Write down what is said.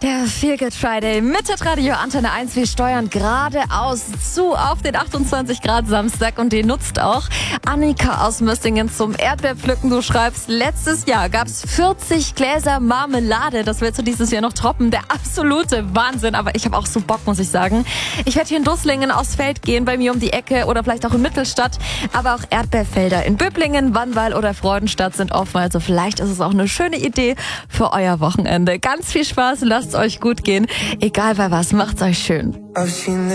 Der Feel Good Friday mit Radio Antenne 1. Wir steuern geradeaus zu auf den 28 Grad Samstag und den nutzt auch Annika aus Mössingen zum Erdbeerpflücken. Du schreibst, letztes Jahr gab's 40 Gläser Marmelade. Das willst du dieses Jahr noch toppen. Der absolute Wahnsinn. Aber ich habe auch so Bock, muss ich sagen. Ich werde hier in Dusslingen aufs Feld gehen, bei mir um die Ecke oder vielleicht auch in Mittelstadt. Aber auch Erdbeerfelder in Böblingen, Wannwall oder Freudenstadt sind offen. Also vielleicht ist es auch eine schöne Idee für euer Wochenende. Ganz viel Spaß, lasst euch gut gehen. Egal bei was, macht's euch schön.